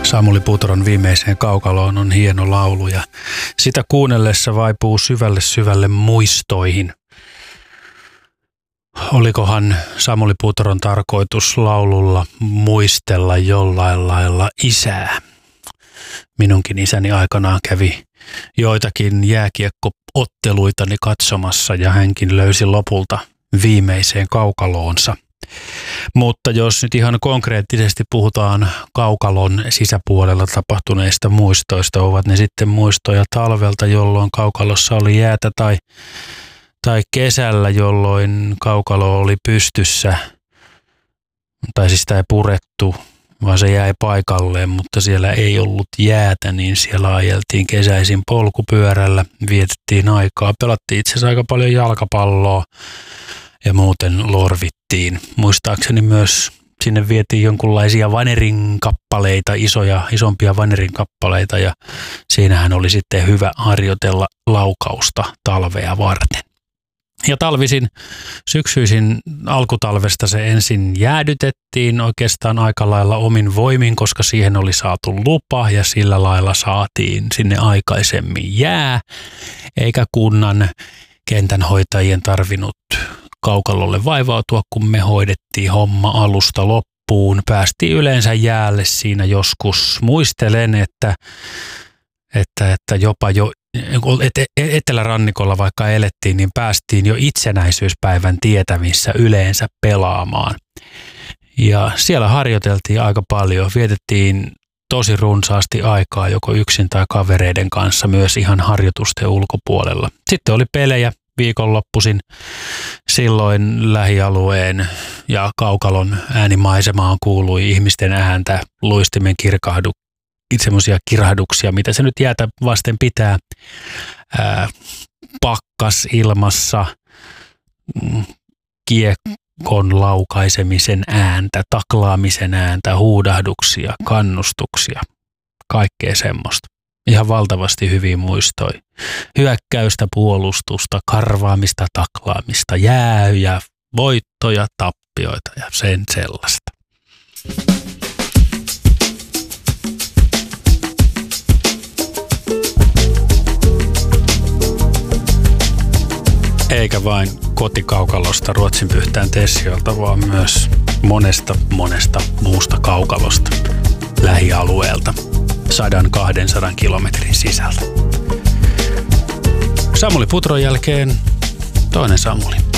Samuli Putron Viimeiseen kaukaloon on hieno laulu ja sitä kuunnellessa vaipuu syvälle muistoihin. Olikohan Samuli Putron tarkoitus laululla muistella jollain lailla isää? Minunkin isäni aikanaan kävi joitakin jääkiekko-otteluitani katsomassa ja hänkin löysi lopulta viimeiseen kaukaloonsa. Mutta jos nyt ihan konkreettisesti puhutaan kaukalon sisäpuolella tapahtuneista muistoista, ovat ne sitten muistoja talvelta, jolloin kaukalossa oli jäätä tai kesällä, jolloin kaukalo oli pystyssä, tai siis sitä ei purettu, vaan se jäi paikalleen, mutta siellä ei ollut jäätä, niin siellä ajeltiin kesäisin polkupyörällä, vietettiin aikaa, pelattiin itse asiassa aika paljon jalkapalloa ja muuten lorvittiin. Muistaakseni myös sinne vietiin jonkunlaisia vanerinkappaleita, isompia vanerinkappaleita ja siinähän oli sitten hyvä harjoitella laukausta talvea varten. Ja syksyisin alkutalvesta se ensin jäädytettiin oikeastaan aika lailla omin voimin, koska siihen oli saatu lupa ja sillä lailla saatiin sinne aikaisemmin jää, eikä kunnan kentänhoitajien tarvinnut kaukalolle vaivautua, kun me hoidettiin homma alusta loppuun. Päästiin yleensä jäälle siinä joskus. Muistelen, että jopa jo etelärannikolla vaikka elettiin, niin päästiin jo itsenäisyyspäivän tietämissä yleensä pelaamaan. Ja siellä harjoiteltiin aika paljon. Vietettiin tosi runsaasti aikaa joko yksin tai kavereiden kanssa myös ihan harjoitusten ulkopuolella. Sitten oli pelejä viikonloppuisin. Silloin lähialueen ja kaukalon äänimaisemaan kuului ihmisten ääntä, luistimen semmoisia kirhahduksia, mitä se nyt jäätä vasten pitää. Pakkas ilmassa, kiekon laukaisemisen ääntä, taklaamisen ääntä, huudahduksia, kannustuksia, kaikkea semmoista. Ihan valtavasti hyviä muistoja. Hyökkäystä, puolustusta, karvaamista, taklaamista, jäähyjä, voittoja, tappioita ja sen sellaista. Eikä vain kotikaukalosta Ruotsinpyhtään Tessiolta, vaan myös monesta muusta kaukalosta lähialueelta 100-200 kilometrin sisältä. Samuli Putron jälkeen toinen Samuli.